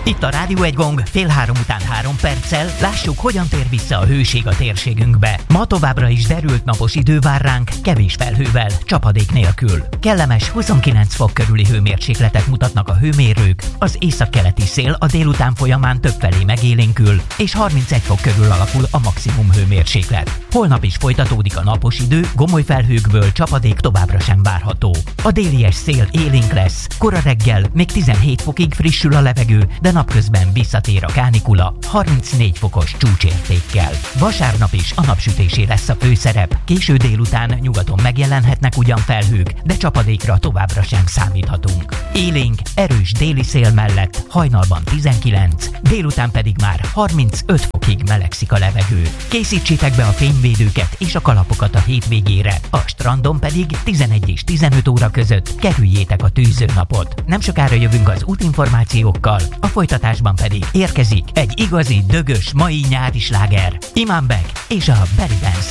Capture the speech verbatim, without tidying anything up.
Itt a Rádió egy Gong, fél három után három perccel, lássuk, hogyan tér vissza a hőség a térségünkbe. Ma továbbra is derült napos idő vár ránk, kevés felhővel, csapadék nélkül. Kellemes huszonkilenc fok körüli hőmérsékletet mutatnak a hőmérők, az északkeleti szél a délután folyamán többfelé megélénkül, és harmincegy fok körül alakul a maximum hőmérséklet. Holnap is folytatódik a napos idő, gomoly felhőkből csapadék továbbra sem várható. A délies szél élénk lesz, kora reggel még tizenhét fokig frissül a levegő, de napközben visszatér a kánikula harmincnégy fokos csúcsértékkel. Vasárnap is a napsütésé lesz a főszerep, késő délután nyugaton megjelenhetnek ugyan felhők, de csapadékra továbbra sem számíthatunk. Élénk, erős déli szél mellett hajnalban tizenkilenc, délután pedig már harmincöt fokig melegszik a levegő. Készítsétek be a fényvédőket és a kalapokat a hétvégére, a strandon pedig tizenegy és tizenöt óra között kerüljétek a tűzőnapot. Nem sokára jövünk az útinformációkkal, a folytatásban pedig érkezik egy igazi dögös mai nyári sláger, Iman Beck és a Belly Dance.